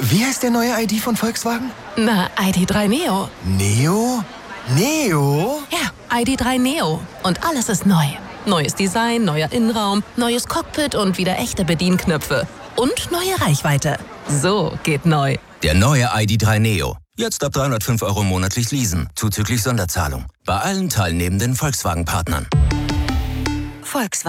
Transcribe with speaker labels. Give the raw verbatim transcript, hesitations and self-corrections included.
Speaker 1: Wie heißt der neue I D von Volkswagen?
Speaker 2: Na, I D drei Neo.
Speaker 1: Neo? Neo?
Speaker 2: Ja, I D drei Neo. Und alles ist neu. Neues Design, neuer Innenraum, neues Cockpit und wieder echte Bedienknöpfe. Und neue Reichweite. So geht neu.
Speaker 3: Der neue I D drei Neo. Jetzt ab dreihundertfünf Euro monatlich leasen, zuzüglich Sonderzahlung. Bei allen teilnehmenden Volkswagen-Partnern.
Speaker 2: Volkswagen.